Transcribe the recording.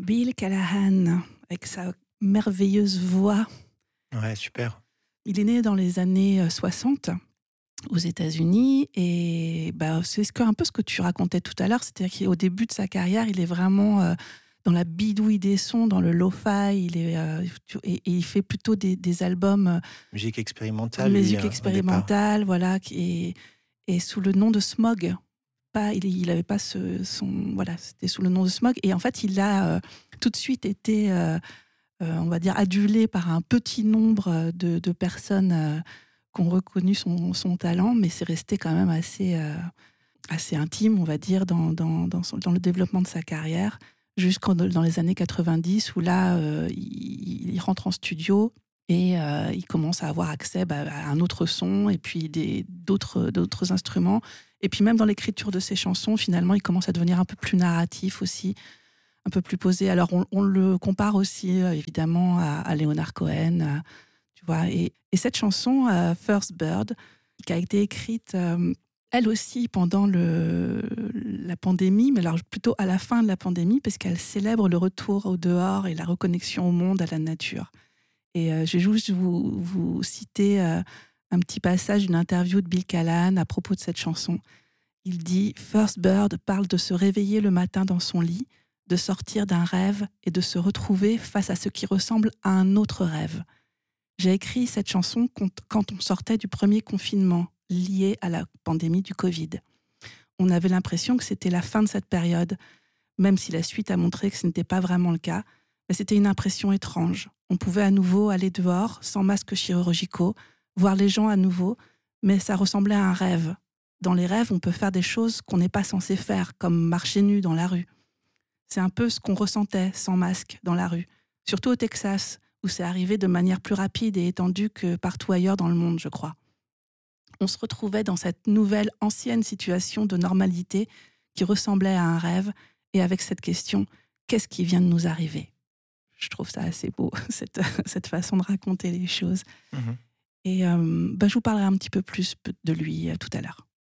Bill Callahan, avec sa merveilleuse voix. Ouais, super. Il est né dans les années 60 aux États-Unis et c'est un peu ce que tu racontais tout à l'heure, c'est-à-dire qu'au début de sa carrière, il est vraiment dans la bidouille des sons, dans le lo-fi, et il fait plutôt des albums Musique de expérimentale, lui, musique hein, au départ. expérimentale, voilà, et sous le nom de Smog. Il avait pas voilà, c'était sous le nom de Smog. Et en fait, il a tout de suite été, on va dire, adulé par un petit nombre de personnes qui ont reconnu son talent, mais c'est resté quand même assez intime, on va dire, dans le développement de sa carrière, dans les années 90, où là, il rentre en studio et il commence à avoir accès à un autre son et puis d'autres instruments. Et puis même dans l'écriture de ses chansons, finalement, il commence à devenir un peu plus narratif aussi, un peu plus posé. Alors on le compare aussi évidemment à Leonard Cohen, tu vois. Et cette chanson, First Bird, qui a été écrite elle aussi pendant la pandémie, mais alors plutôt à la fin de la pandémie, parce qu'elle célèbre le retour au dehors et la reconnexion au monde, à la nature. Et je vais juste vous citer un petit passage d'une interview de Bill Callahan à propos de cette chanson. Il dit « First Bird parle de se réveiller le matin dans son lit, de sortir d'un rêve et de se retrouver face à ce qui ressemble à un autre rêve. J'ai écrit cette chanson quand on sortait du premier confinement lié à la pandémie du Covid. On avait l'impression que c'était la fin de cette période, même si la suite a montré que ce n'était pas vraiment le cas. Mais c'était une impression étrange. On pouvait à nouveau aller dehors, sans masques chirurgicaux, voir les gens à nouveau, mais ça ressemblait à un rêve. Dans les rêves, on peut faire des choses qu'on n'est pas censé faire, comme marcher nu dans la rue. C'est un peu ce qu'on ressentait sans masque dans la rue, surtout au Texas, où c'est arrivé de manière plus rapide et étendue que partout ailleurs dans le monde, je crois. On se retrouvait dans cette nouvelle, ancienne situation de normalité qui ressemblait à un rêve, et avec cette question, qu'est-ce qui vient de nous arriver ? Je trouve ça assez beau, cette façon de raconter les choses. Mmh. Et je vous parlerai un petit peu plus de lui tout à l'heure.